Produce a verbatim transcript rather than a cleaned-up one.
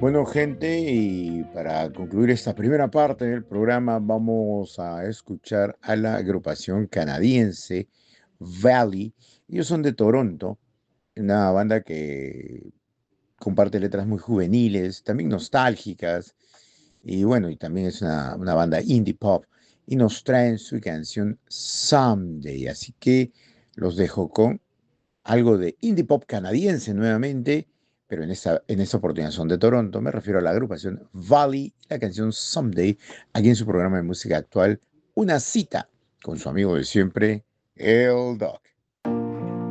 Bueno, gente, y para concluir esta primera parte del programa, vamos a escuchar a la agrupación canadiense Valley. Ellos son de Toronto, una banda que comparte letras muy juveniles, también nostálgicas, y bueno, y también es una, una banda indie pop, y nos traen su canción Someday. Así que los dejo con algo de indie pop canadiense nuevamente, pero en esta, en esta oportunidad son de Toronto. Me refiero a la agrupación Valley, la canción Someday, aquí en su programa de música actual, Una cita con su amigo de siempre, El Doc.